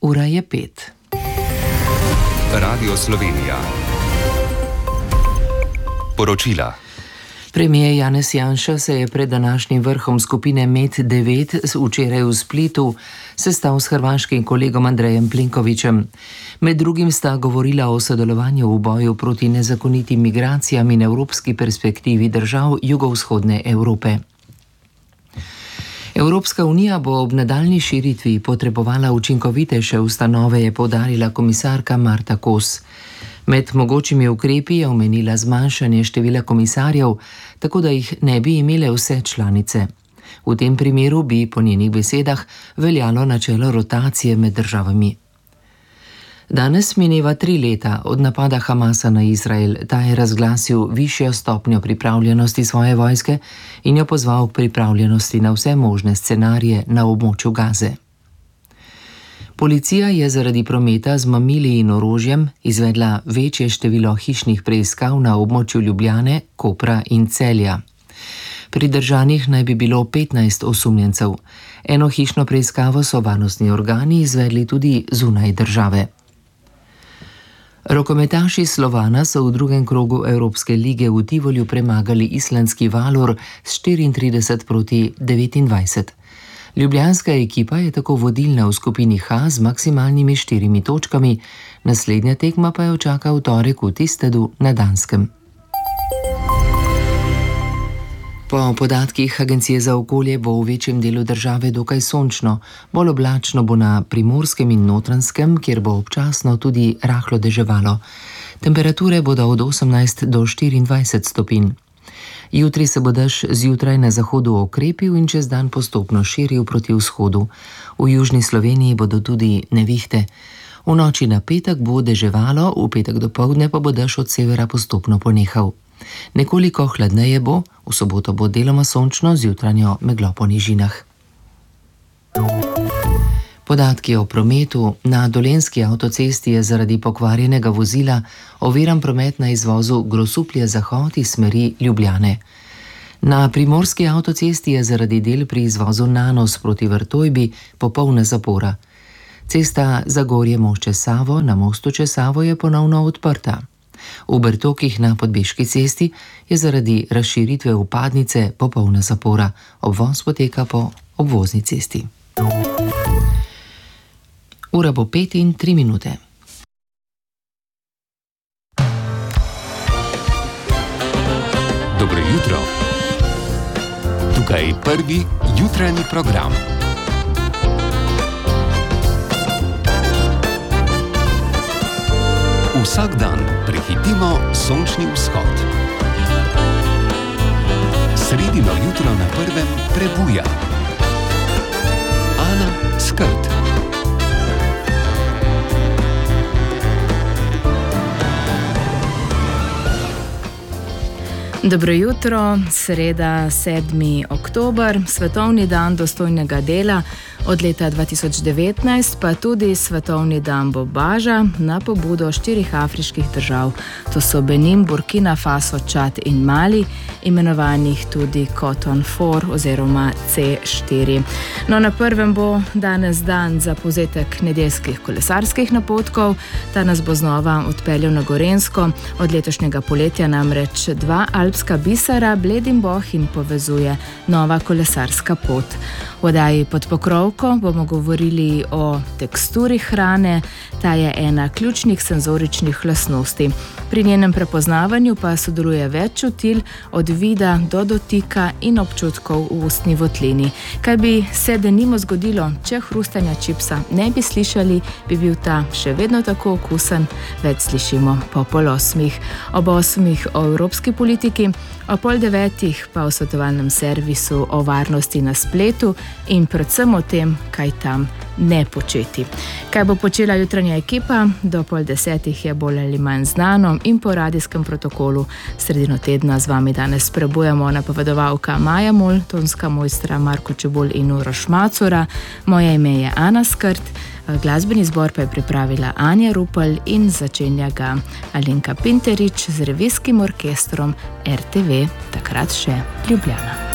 Ura je 5. Radio Slovenija. Poročila. Premijer Janez Janša se je pred današnjim vrhom skupine MED9 včeraj v Splitu sestal s hrvaškim kolegom Andrejem Plenkovićem. Med drugim sta govorila o sodelovanju v boju proti nezakonitim migracijam in evropski perspektivi držav jugovzhodne Evrope. Evropska unija bo ob nadaljnji širitvi potrebovala učinkovitejše ustanove, je poudarila komisarka Marta Kos. Med mogočimi ukrepi je omenila zmanjšanje števila komisarjev, tako da jih ne bi imele vse članice. V tem primeru bi po njenih besedah veljalo načelo rotacije med državami. Danes mineva 3 leta od napada Hamasa na Izrael. Ta je razglasil višjo stopnjo pripravljenosti svoje vojske in jo pozval k pripravljenosti na vse možne scenarije na območju Gaze. Policija je zaradi prometa z mamili in orožjem izvedla večje število hišnih preiskav na območju Ljubljane, Kopra in Celja. Pridržanih naj bi bilo 15 osumljencev. Eno hišno preiskavo so varnostni organi izvedli tudi zunaj države. Rokometaši Slovana so v drugem krogu Evropske lige v Tivolju premagali islandski Valur s 34-29. Ljubljanska ekipa je tako vodilna v skupini H z maksimalnimi 4 točkami, naslednja tekma pa jo čaka v torek v Tistedu na Danskem. Po podatkih Agencije za okolje bo v večjem delu države dokaj sončno, bolj oblačno bo na Primorskem in Notranjskem, kjer bo občasno tudi rahlo deževalo. Temperature bodo od 18 do 24 stopinj. Jutri se bo dež zjutraj na zahodu okrepil in čez dan postopno širil proti vzhodu. V južni Sloveniji bodo tudi nevihte. V noči na petek bo deževalo, v petek dopoldne pa bo dež od severa postopno ponehal. Nekoliko hladneje bo, v soboto bo deloma sončno z jutranjo meglo po nižinah. Podatki o prometu. Na Dolenjski avtocesti je zaradi pokvarjenega vozila oviran promet na izvozu Grosuplje-Zahod iz smeri Ljubljane. Na Primorski avtocesti je zaradi del pri izvozu Nanos proti Vrtojbi popolna zapora. Cesta Zagorje-Mošče-Savo na mostu čez Savo je ponovno odprta. V Bertokih na Podbeški cesti je zaradi razširitve vpadnice popolna zapora. Obvoz poteka po obvozni cesti. Ura bo 5 in 3 minute. Dobro jutro. Tukaj je prvi jutranji program. Vsak dan prehitimo sončni vzhod. Sredino jutro na prvem prebuja. Ana Skrt. Dobro jutro, sreda 7. oktober, svetovni dan dostojnega dela, od leta 2019 pa tudi svetovni dan bombaža na pobudo 4 afriških držav. To so Benin, Burkina Faso, Čad in Mali, imenovanih tudi Cotton 4 oziroma C4. No, na prvem bo danes dan za povzetek nedeljskih kolesarskih napotkov. Ta nas bo znova odpeljal na Gorenjsko. Od letošnjega poletja namreč 2 alpska bisera Bled in Bohinj povezuje nova kolesarska pot. V oddaji Pod pokrovko bomo govorili o teksturi hrane. Ta je ena ključnih senzoričnih lastnosti. Pri njenem prepoznavanju pa sodeluje več čutil, od vida do dotika in občutkov v ustni votlini. Kaj bi se denimo zgodilo, če hrustanja čipsa ne bi slišali, bi bil ta še vedno tako okusen? Več slišimo po 7:30. Ob 8:00 o evropski politiki, o 8:30 pa o svetovalnem servisu o varnosti na spletu in predvsem o tem, kaj tam ne početi. Kaj bo počela jutranja ekipa, do 9:30 je bolj ali manj znano in po radijskem protokolu sredino tedna z vami danes prebujamo napovedovalka Maja Mol, tonska mojstra Marko Čebulj in Uroš Macura. Moje ime je Ana Skrt, glasbeni zbor pa je pripravila Anja Rupel in začenja ga Alenka Pinterič z revijskim orkestrom RTV, takrat še Ljubljana.